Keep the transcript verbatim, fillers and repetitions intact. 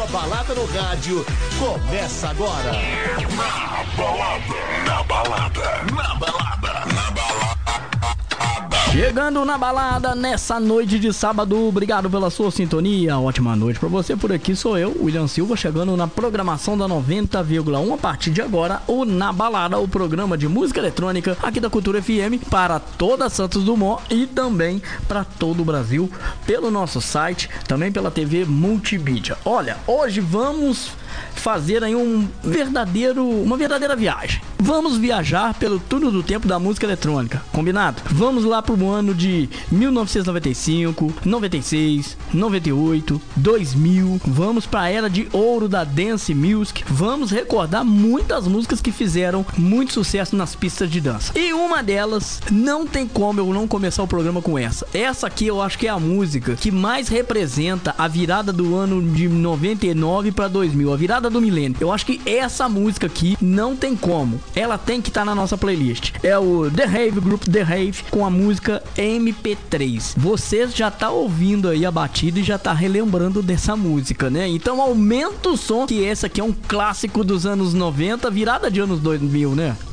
sua balada no rádio começa agora. Na balada, na balada, na balada, na balada. Chegando na balada nessa noite de sábado, obrigado pela sua sintonia, ótima noite pra você. Por aqui sou eu, William Silva, chegando na programação da noventa vírgula um. A partir de agora, o Na Balada, o programa de música eletrônica aqui da Cultura F M para toda Santos Dumont e também para todo o Brasil, pelo nosso site, também pela T V Multimídia. Olha, hoje vamos fazer aí um verdadeiro, uma verdadeira viagem. Vamos viajar pelo túnel do tempo da música eletrônica, combinado? Vamos lá pro ano de mil novecentos e noventa e cinco, noventa e seis, noventa e oito, dois mil. Vamos pra era de ouro da dance music. Vamos recordar muitas músicas que fizeram muito sucesso nas pistas de dança. E uma delas, não tem como eu não começar o programa com essa. Essa aqui eu acho que é a música que mais representa a virada do ano de noventa e nove para dois mil, a virada do milênio. Eu acho que essa música aqui não tem como. Ela tem que estar tá na nossa playlist. É o The Rave, grupo The Rave, com a música M P três. Você já tá ouvindo aí a batida e já tá relembrando dessa música, né? Então aumenta o som, que esse aqui é um clássico dos anos noventa, virada de anos dois mil, né?